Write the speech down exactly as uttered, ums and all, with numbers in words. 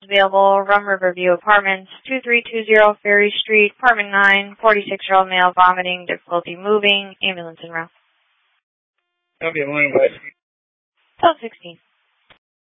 Available, Rum Riverview Apartments, two three two zero Ferry Street, Apartment nine, forty-six-year-old male vomiting, difficulty moving, ambulance en route. Okay, morning, bye. twelve sixteen.